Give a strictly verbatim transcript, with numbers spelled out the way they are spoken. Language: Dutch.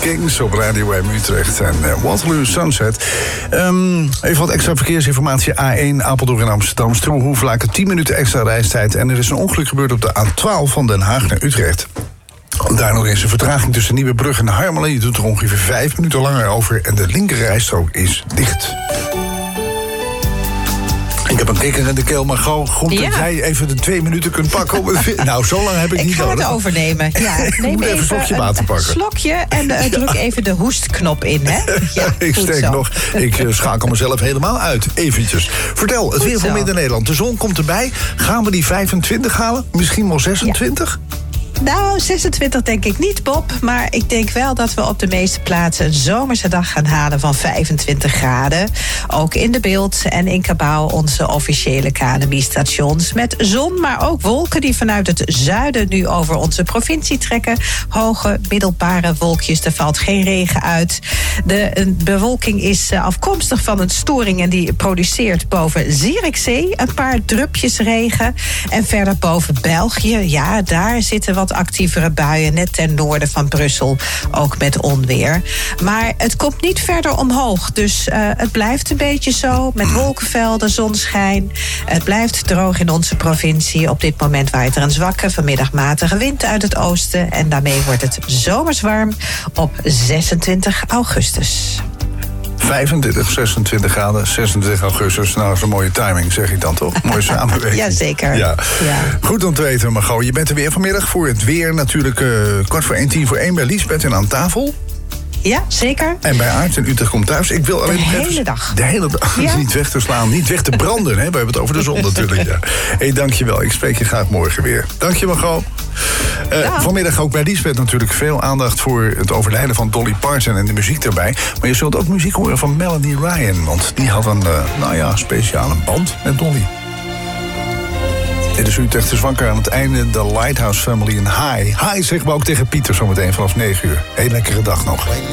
Kings op Radio M Utrecht en uh, Waterloo Sunset. Um, even wat extra verkeersinformatie. A één Apeldoorn en Amsterdam. Stroe-Hoevelaken, tien minuten extra reistijd. En er is een ongeluk gebeurd op de A twaalf van Den Haag naar Utrecht. Daar nog eens een vertraging tussen Nieuwebrug en Harmelen. Je doet er ongeveer vijf minuten langer over en de linkerrijstrook is dicht. Ik heb een kikker in de keel, maar gewoon goed ja. dat jij even de twee minuten kunt pakken. Om het... Nou, zo lang heb ik, ik niet nodig. Ik ga het overnemen. Ja, ik neem moet even een slokje water pakken. Een slokje en uh, druk even de hoestknop in, hè? Ja, ik steek nog. Ik uh, schakel mezelf helemaal uit. Eventjes. Vertel, het goed weer van Midden-Nederland. De zon komt erbij. Gaan we die vijfentwintig halen? Misschien wel zesentwintig? Ja. Nou, zesentwintig denk ik niet, Bob. Maar ik denk wel dat we op de meeste plaatsen een zomerse dag gaan halen van vijfentwintig graden. Ook in de Beeld en in Cabauw onze officiële K N M I-stations. Met zon, maar ook wolken die vanuit het zuiden nu over onze provincie trekken. Hoge, middelbare wolkjes, er valt geen regen uit. De bewolking is afkomstig van een storing en die produceert boven Zierikzee een paar drupjes regen. En verder boven België, ja, daar zitten wat actievere buien, net ten noorden van Brussel, ook met onweer. Maar het komt niet verder omhoog, dus uh, het blijft een beetje zo, met wolkenvelden, zonschijn. Het blijft droog in onze provincie. Op dit moment waait er een zwakke, vanmiddag matige wind uit het oosten en daarmee wordt het zomers warm op zesentwintig augustus. vijfentwintig, zesentwintig graden, zesentwintig augustus. Nou, dat is een mooie timing, zeg ik dan toch? Mooie samenwerking. Jazeker. Ja. Ja. Goed om te weten, Margot. Je bent er weer vanmiddag voor het weer. Natuurlijk uh, kwart voor één, tien voor één bij Liesbeth en aan tafel. Ja, zeker. En bij Aart in Utrecht komt thuis. Ik wil alleen de hele even, dag. De hele dag. Ja. Niet weg te slaan, niet weg te branden. Hè? We hebben het over de zon natuurlijk. Ja. Hey, dankjewel. Ik spreek je graag morgen weer. Dank je, Margot. Uh, vanmiddag ook bij Liesbeth natuurlijk veel aandacht voor het overlijden van Dolly Parton en de muziek daarbij. Maar je zult ook muziek horen van Melanie Ryan, want die had een, uh, nou ja, speciale band met Dolly. Dit is Utrecht is wakker aan het einde. De Lighthouse Family in High. High zeggen we ook tegen Pieter zometeen vanaf negen uur. Hele lekkere dag nog.